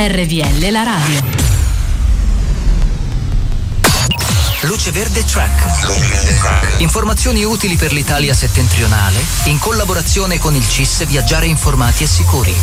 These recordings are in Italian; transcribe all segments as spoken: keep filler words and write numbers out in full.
R V L la radio. Luce Verde Track. Informazioni utili per l'Italia settentrionale in collaborazione con il C I S Viaggiare informati e sicuri.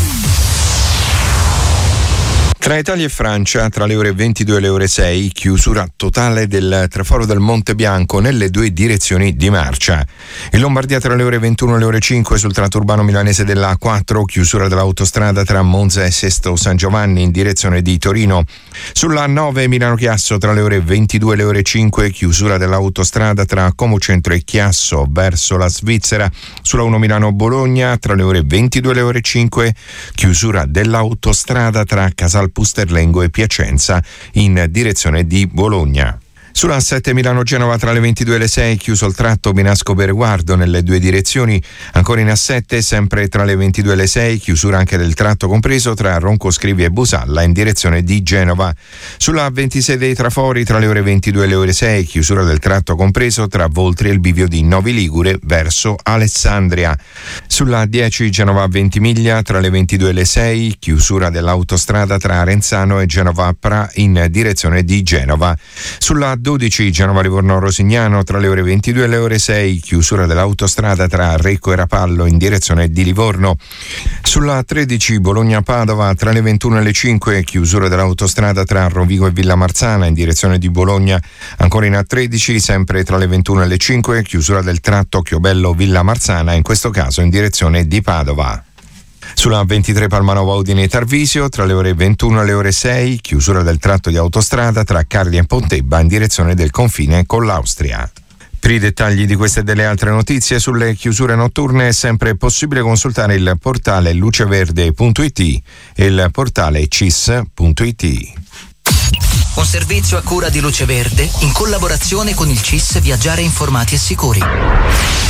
Tra Italia e Francia, tra le ore ventidue e le ore sei, chiusura totale del traforo del Monte Bianco nelle due direzioni di marcia. In Lombardia tra le ore ventuno e le ore cinque sul tratto urbano milanese della A quattro, chiusura dell'autostrada tra Monza e Sesto San Giovanni in direzione di Torino. Sulla A nove Milano Chiasso tra le ore ventidue e le ore cinque, chiusura dell'autostrada tra Como Centro e Chiasso verso la Svizzera. Sulla uno Milano Bologna tra le ore ventidue e le ore cinque, chiusura dell'autostrada tra Casal Pusterlengo e Piacenza in direzione di Bologna. Sulla A sette Milano-Genova tra le ventidue e le sei, chiuso il tratto Binasco-Bereguardo nelle due direzioni. Ancora in A sette, sempre tra le ventidue e le sei, chiusura anche del tratto compreso tra Roncoscrivi e Busalla in direzione di Genova. Sulla A ventisei dei Trafori tra le ore ventidue e le ore sei, chiusura del tratto compreso tra Voltri e il bivio di Novi Ligure verso Alessandria. Sulla A dieci Genova Ventimiglia tra le ventidue e le sei, chiusura dell'autostrada tra Arenzano e Genova Pra in direzione di Genova. Sulla A dodici Genova-Livorno-Rosignano tra le ore ventidue e le ore sei, chiusura dell'autostrada tra Recco e Rapallo in direzione di Livorno. Sulla A tredici Bologna-Padova tra le ventuno e le cinque, chiusura dell'autostrada tra Rovigo e Villa Marzana in direzione di Bologna. Ancora in A tredici, sempre tra le ventuno e le cinque, chiusura del tratto Chiobello-Villa Marzana, in questo caso in direzione di Padova. Sulla A ventitré Palmanova Udine Tarvisio tra le ore ventuno e le ore sei, chiusura del tratto di autostrada tra Carli e Pontebba in direzione del confine con l'Austria. Per i dettagli di queste e delle altre notizie sulle chiusure notturne è sempre possibile consultare il portale luceverde punto it e il portale cis punto it. Un servizio a cura di Luce Verde in collaborazione con il C I S Viaggiare informati e sicuri.